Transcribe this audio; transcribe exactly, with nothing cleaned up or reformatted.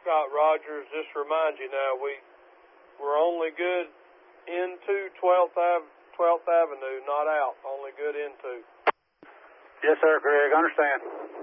Scott Rogers. Just remind you now, we, we're only good into twelfth Avenue, not out. Only good into. Yes, sir, Greg. Understand.